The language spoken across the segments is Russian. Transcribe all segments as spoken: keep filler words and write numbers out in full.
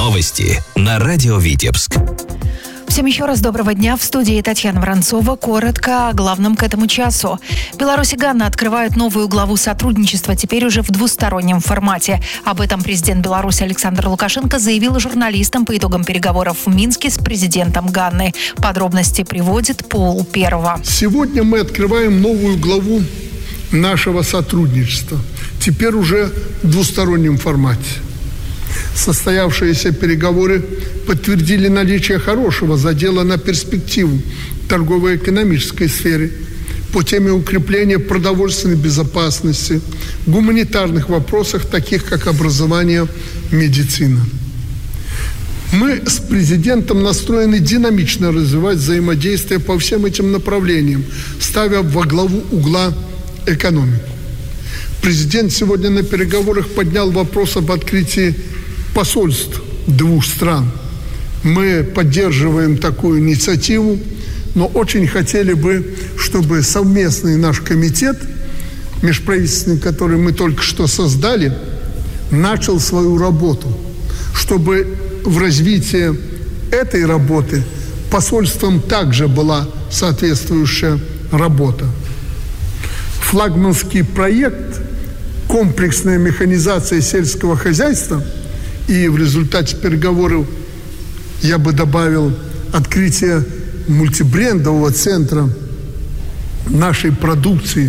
Новости на радио Витебск. Всем еще раз доброго дня. В студии Татьяна Воронцова. Коротко о главном к этому часу. Беларусь и Гана открывают новую главу сотрудничества, теперь уже в двустороннем формате. Об этом президент Беларуси Александр Лукашенко заявил журналистам по итогам переговоров в Минске с президентом Ганы. Подробности приводит Пол Первого. Сегодня мы открываем новую главу нашего сотрудничества, теперь уже в двустороннем формате. Состоявшиеся переговоры подтвердили наличие хорошего задела на перспективу торгово-экономической сфере по теме укрепления продовольственной безопасности, гуманитарных вопросах, таких как образование, медицина. Мы с президентом настроены динамично развивать взаимодействие по всем этим направлениям, ставя во главу угла экономику. Президент сегодня на переговорах поднял вопрос об открытии посольств двух стран. Мы поддерживаем такую инициативу, но очень хотели бы, чтобы совместный наш комитет межправительственный, который мы только что создали, начал свою работу, чтобы в развитии этой работы посольством также была соответствующая работа. Флагманский проект «Комплексная механизация сельского хозяйства» и в результате переговоров, я бы добавил, открытие мультибрендового центра нашей продукции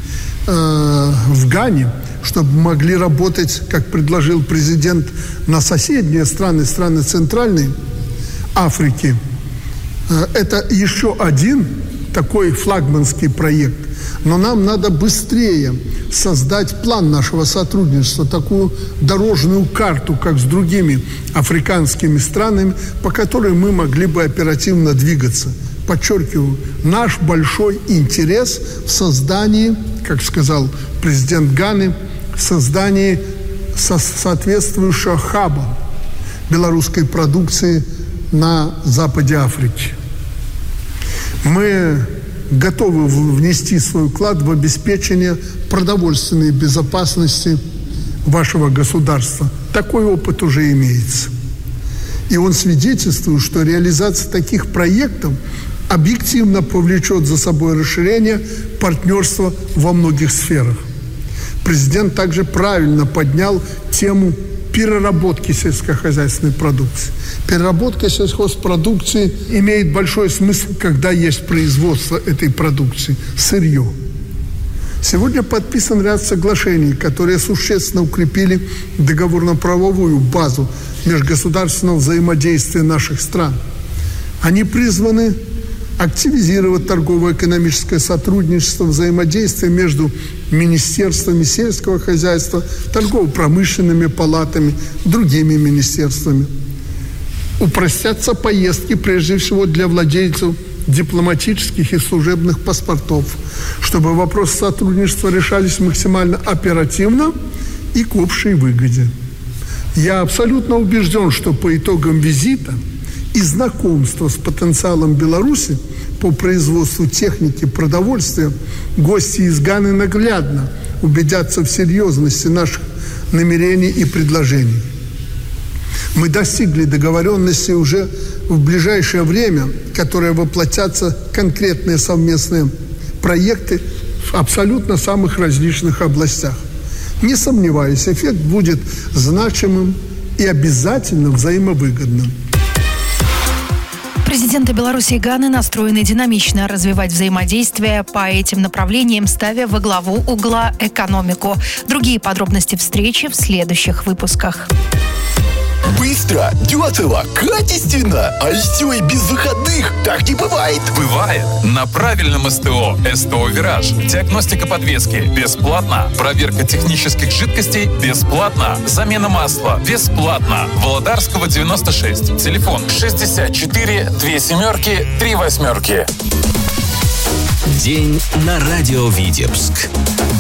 э, в Гане, чтобы могли работать, как предложил президент, на соседние страны, страны Центральной Африки. Э, это еще один такой флагманский проект. Но нам надо быстрее создать план нашего сотрудничества, такую дорожную карту, как с другими африканскими странами, по которой мы могли бы оперативно двигаться. Подчеркиваю, наш большой интерес в создании, как сказал президент Ганы, в создании со- соответствующего хаба белорусской продукции на западе Африки. Мы готовы внести свой вклад в обеспечение продовольственной безопасности вашего государства. Такой опыт уже имеется. И он свидетельствует, что реализация таких проектов объективно повлечет за собой расширение партнерства во многих сферах. Президент также правильно поднял тему переработки сельскохозяйственной продукции. Переработка сельхозпродукции имеет большой смысл, когда есть производство этой продукции, сырье. Сегодня подписан ряд соглашений, которые существенно укрепили договорно-правовую базу межгосударственного взаимодействия наших стран. Они призваны активизировать торгово-экономическое сотрудничество, взаимодействие между министерствами сельского хозяйства, торгово-промышленными палатами, другими министерствами. Упростятся поездки, прежде всего, для владельцев дипломатических и служебных паспортов, чтобы вопросы сотрудничества решались максимально оперативно и к общей выгоде. Я абсолютно убежден, что по итогам визита и знакомства с потенциалом Беларуси по производству техники продовольствия гости из Ганы наглядно убедятся в серьезности наших намерений и предложений. Мы достигли договоренности уже в ближайшее время, которые воплотятся конкретные совместные проекты в абсолютно самых различных областях. Не сомневаюсь, эффект будет значимым и обязательно взаимовыгодным. Президенты Беларуси и Ганы настроены динамично развивать взаимодействие по этим направлениям, ставя во главу угла экономику. Другие подробности встречи в следующих выпусках. Быстро, дешево, качественно, а еще и без выходных. Так не бывает. Бывает. На правильном СТО. СТО «Вираж». Диагностика подвески. Бесплатно. Проверка технических жидкостей. Бесплатно. Замена масла. Бесплатно. Володарского, девяносто шесть. Телефон шестьдесят четыре, две семерки, три восьмерки. День на радио Витебск.